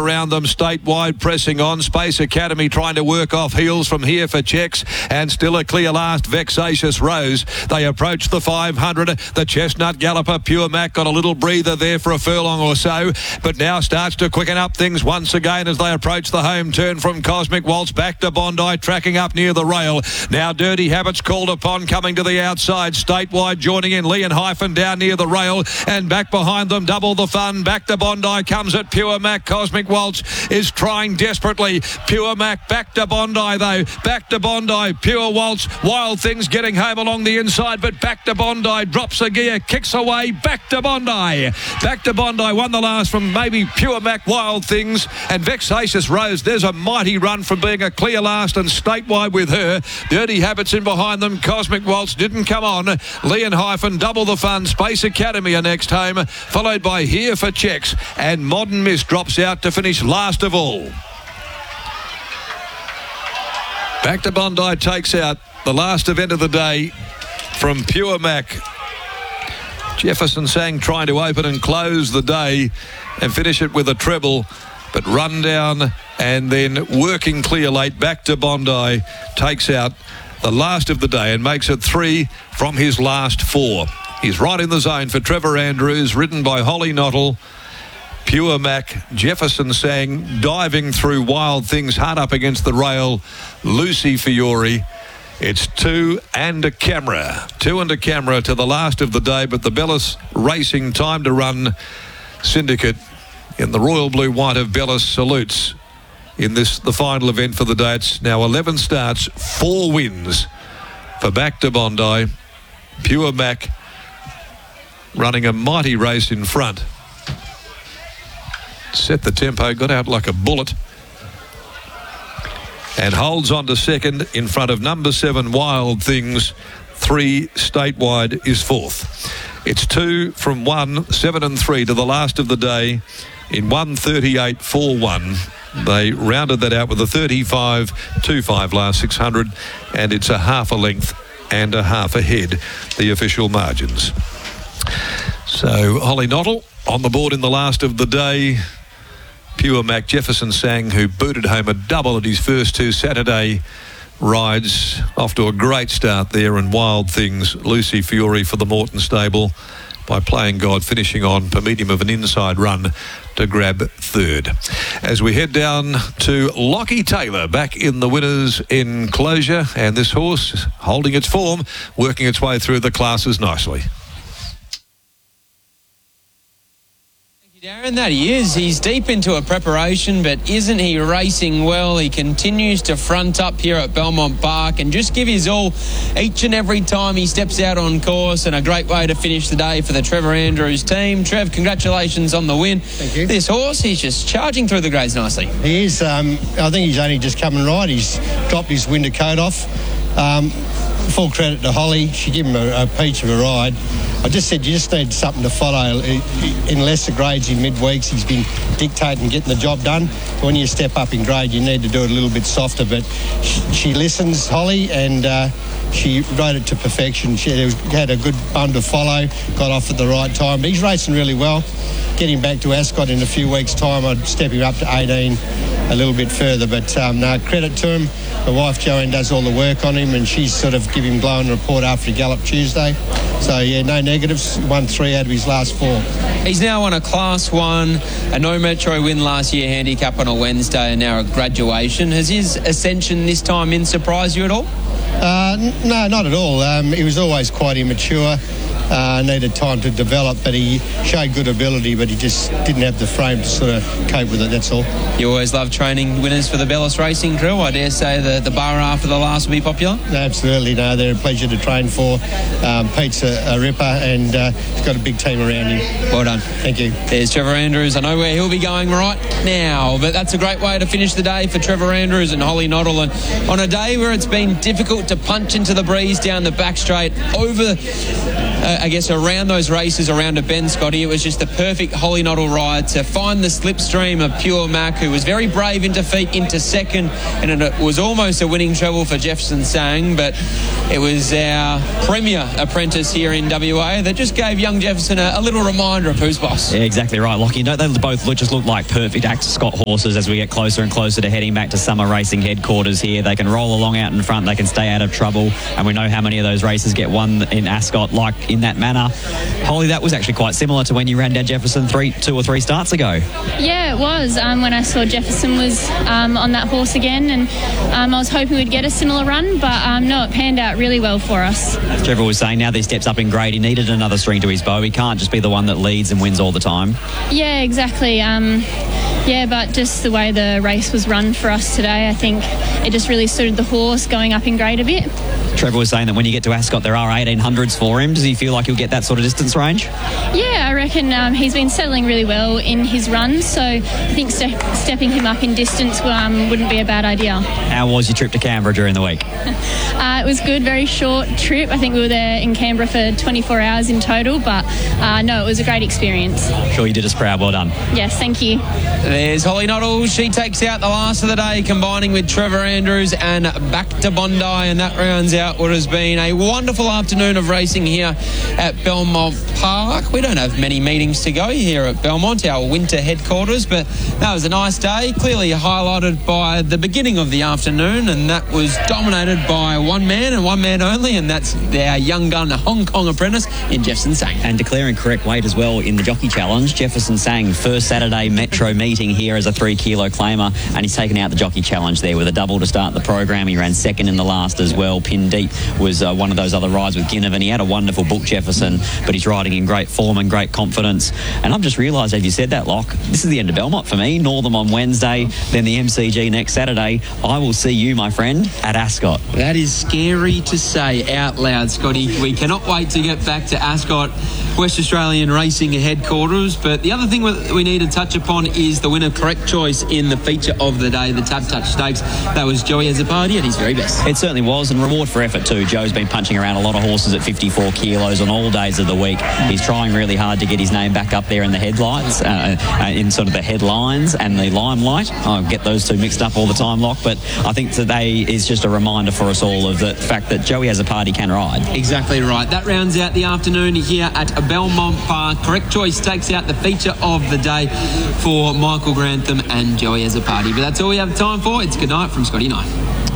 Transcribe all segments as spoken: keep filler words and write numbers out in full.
around them. Statewide pressing on. Space Academy trying to work off heels from Here for Checks, and still a clear last, Vexatious Rose. They approach the five hundred. The Chestnut Galloper, Pure Mac, got a little breather there for a furlong or so, but now starts to quicken up things once again as they approach the home turn from Cosmic Waltz. Back to Bondi, tracking up near the rail. Now Dirty Habits called upon, coming to the outside. Statewide joining in. Lee and Hyphen down near the rail, and back behind them, Double the Fun. Back to Bondi comes it. Pure Mac. Cosmic Waltz is trying desperately. Pure Mac back to Bondi though. Back to Bondi. Pure Waltz. Wild Things getting home along the inside, but back to Bondi. Drops a gear, kicks away. Back to Bondi. Back to Bondi. Won the last from maybe Pure Mac, Wild Things, and Vexatious Rose. There's a mighty run from being a clear last, and statewide with her. Dirty Habits in behind them. Cosmic Waltz didn't come on. Lee and Hyphen, Double the Fun. Space Academy are next home, followed by Here for Checks, and Modern Mist drops out to finish last of all. Back to Bondi takes out the last event of the day from Pure Mac. Jefferson Sang trying to open and close the day and finish it with a treble, but run down and then working clear late. Back to Bondi takes out the last of the day and makes it three from his last four. He's right in the zone for Trevor Andrews, ridden by Holly Nottle. Pure Mac, Jefferson Sang diving through Wild Things, hard up against the rail. Lucy Fiore. It's two and a camera. Two and a camera to the last of the day, but the Bellis Racing Time to Run Syndicate in the royal blue white of Bellis salutes in this, the final event for the day. It's now eleven starts, four wins for Back to Bondi. Pure Mac running a mighty race in front. Set the tempo, got out like a bullet, and holds on to second in front of number seven, Wild Things. Three statewide is fourth. It's two from one, seven and three to the last of the day in one thirty-eight four one. They rounded that out with a thirty-five two five last six hundred, and it's a half a length and a half ahead, the official margins. So Holly Nottle on the board in the last of the day. Pure Mac, Jefferson Sang, who booted home a double at his first two Saturday rides, off to a great start there, and Wild Things, Lucy Fiore for the Morton stable by Playing God, finishing on per medium of an inside run to grab third. As we head down to Lockie Taylor back in the winners' enclosure, and this horse holding its form, working its way through the classes nicely. Darren, that he is. He's deep into a preparation, but isn't he racing well? He continues to front up here at Belmont Park and just give his all each and every time he steps out on course, and a great way to finish the day for the Trevor Andrews team. Trev, congratulations on the win. Thank you. This horse, he's just charging through the grades nicely. He is. Um, I think he's only just coming right. He's dropped his winter coat off. Um, full credit to Holly. She gave him a, a peach of a ride. I just said you just need something to follow. In lesser grades in mid-weeks, he's been dictating getting the job done. When you step up in grade, you need to do it a little bit softer. But she, she listens, Holly, and uh, she rode it to perfection. She had a good bum to follow, got off at the right time. But he's racing really well. Getting back to Ascot in a few weeks' time, I'd step him up to eighteen a little bit further. But um, no, credit to him. My wife Joanne does all the work on him, and she's sort of giving him glowing report after he galloped Tuesday. So yeah, no negatives. Won three out of his last four. He's now on a Class One, a No Metro win last year, handicap on a Wednesday, and now a graduation. Has his ascension this time in surprised you at all? Uh, n- no, not at all. Um, he was always quite immature. Uh, needed time to develop, but he showed good ability, but he just didn't have the frame to sort of cope with it, that's all. You always love training winners for the Bellis Racing crew. I dare say the, the bar after the last will be popular? Absolutely, no, they're a pleasure to train for. Um, Pete's a, a ripper, and uh, he's got a big team around him. Well done. Thank you. There's Trevor Andrews. I know where he'll be going right now, but that's a great way to finish the day for Trevor Andrews and Holly Nottle. And on a day where it's been difficult to punch into the breeze down the back straight over... Uh, uh, I guess, around those races around a bend, Scotty, it was just the perfect Holly Noddle ride to find the slipstream of Pure Mac, who was very brave in defeat into second, and it was almost a winning treble for Jefferson Sang, but it was our premier apprentice here in W A that just gave young Jefferson a, a little reminder of who's boss. Yeah, exactly right, Lockie. Don't they both look, just look like perfect Ascot horses as we get closer and closer to heading back to summer racing headquarters here. They can roll along out in front, they can stay out of trouble, and we know how many of those races get won in Ascot like in that manner. Holly, that was actually quite similar to when you ran down Jefferson three, two or three starts ago. Yeah, it was. Um, when I saw Jefferson was um, on that horse again, and um, I was hoping we'd get a similar run, but um, no, it panned out really well for us. Trevor was saying now that he steps up in grade, he needed another string to his bow. He can't just be the one that leads and wins all the time. Yeah, exactly. Um, yeah, but just the way the race was run for us today, I think it just really suited the horse going up in grade a bit. Trevor was saying that when you get to Ascot, there are eighteen hundreds for him. Does he feel like he'll get that sort of distance range? Yeah, I reckon um, he's been settling really well in his runs, so I think ste- stepping him up in distance um, wouldn't be a bad idea. How was your trip to Canberra during the week? uh, it was good, very short trip. I think we were there in Canberra for twenty-four hours in total, but uh, no, it was a great experience. Sure you did us proud. Well done. Yes, thank you. There's Holly Noddle. She takes out the last of the day, combining with Trevor Andrews and back to Bondi, and that rounds out what has been a wonderful afternoon of racing here at Belmont Park. We don't have many meetings to go here at Belmont, our winter headquarters, but that was a nice day, clearly highlighted by the beginning of the afternoon, and that was dominated by one man and one man only, and that's our young gun Hong Kong apprentice in Jefferson Sang. And declaring correct weight as well in the Jockey Challenge. Jefferson Sang, first Saturday Metro meeting here as a three kilo claimer, and he's taken out the Jockey Challenge there with a double to start the program. He ran second in the last as well. Pin Deep was uh, one of those other rides with Ginnivan. He had a wonderful book, Jefferson, but he's riding in great form and great confidence. And I've just realised, as you said that, Lock, this is the end of Belmont for me. Northam on Wednesday, then the M C G next Saturday. I will see you, my friend, at Ascot. That is scary to say out loud, Scotty. We cannot wait to get back to Ascot, West Australian Racing headquarters. But the other thing we need to touch upon is the winner correct choice in the feature of the day, the Tab Touch Stakes. That was Joey Azzopardi at his very best. It certainly was, and reward for effort too. Joe's been punching around a lot of horses at fifty-four kilos on all days of the week. He's trying really hard to get his name back up there in the headlights, uh, uh, in sort of the headlines and the limelight. I get those two mixed up all the time, Lock, but I think today is just a reminder for us all of the fact that Joey Azzopardi can ride. Exactly right. That rounds out the afternoon here at Belmont Park. Correct choice takes out the feature of the day for Michael Grantham and Joey Azzopardi. But that's all we have time for. It's good night from Scotty Knight.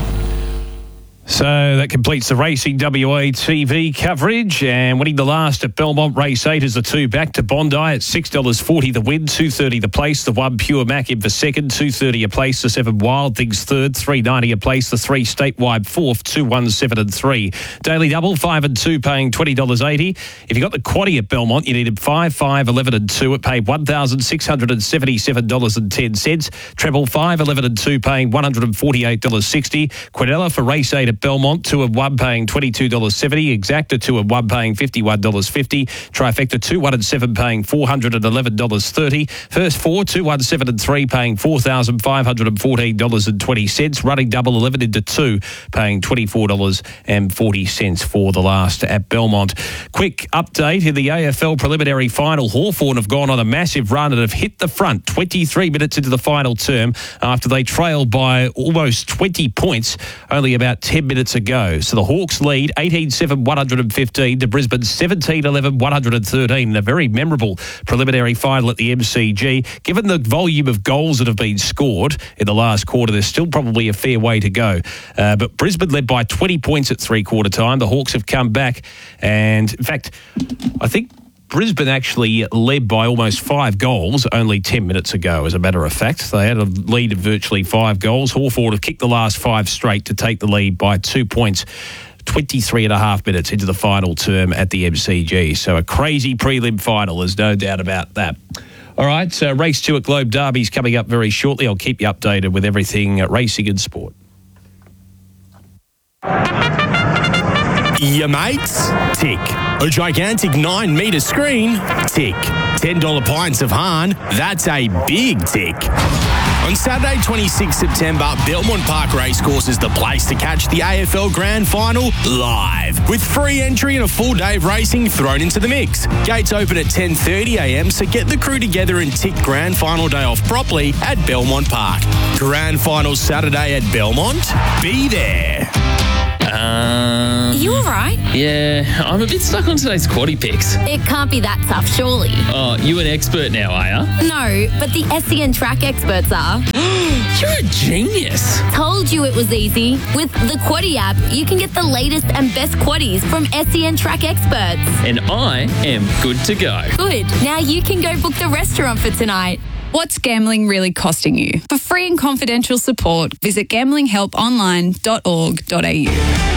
So that completes the Racing W A T V coverage, and winning the last at Belmont Race eight is the two back to Bondi at six dollars forty the win, two dollars thirty the place, the one Pure Mac in for second, two dollars thirty a place, the seven Wild Things third, three dollars ninety a place, the three Statewide fourth, two, one, seven and three. Daily double, five and two paying twenty dollars eighty. If you got the quaddie at Belmont, you needed five, five, eleven and two. It paid one thousand six hundred seventy-seven dollars and ten cents. Treble five, eleven and two paying one hundred forty-eight dollars sixty. Quadella for race eight at Belmont, two and one paying twenty-two dollars seventy. Exacta two and one paying fifty-one dollars fifty. Trifecta two, one and seven paying four hundred eleven dollars thirty. First four, two, one, seven and three paying four thousand five hundred fourteen dollars and twenty cents. Running double eleven into two paying twenty-four dollars and forty cents for the last at Belmont. Quick update in the A F L preliminary final. Hawthorn have gone on a massive run and have hit the front twenty-three minutes into the final term after they trailed by almost twenty points only about ten minutes ago. So the Hawks lead eighteen seven, one hundred fifteen to Brisbane seventeen eleven, one hundred thirteen in a very memorable preliminary final at the M C G. Given the volume of goals that have been scored in the last quarter, there's still probably a fair way to go. Uh, but Brisbane led by twenty points at three-quarter time. The Hawks have come back, and in fact, I think Brisbane actually led by almost five goals only ten minutes ago, as a matter of fact. They had a lead of virtually five goals. Hawthorn have kicked the last five straight to take the lead by two points. twenty-three and a half minutes into the final term at the M C G. So a crazy prelim final, there's no doubt about that. All right, so race two at Globe Derby's coming up very shortly. I'll keep you updated with everything racing and sport. Your mates? Tick. A gigantic nine metre screen? Tick. ten dollar pints of Hahn? That's a big tick. A On Saturday, twenty-sixth September, Belmont Park Racecourse is the place to catch the A F L Grand Final live, with free entry and a full day of racing thrown into the mix. Gates open at ten thirty a m, so get the crew together and tick Grand Final day off properly at Belmont Park. Grand Final Saturday at Belmont. Be there. Uh, You all right? yeah, I'm a bit stuck on today's quaddie picks. It can't be that tough, surely. Oh, you an expert now, are ya? No, but the S E N track experts are. You're a genius. Told you it was easy. With the Quaddie app, you can get the latest and best quaddies from S E N track experts. And I am good to go. Good. Now you can go book the restaurant for tonight. What's gambling really costing you? For free and confidential support, visit gambling help online dot org dot a u.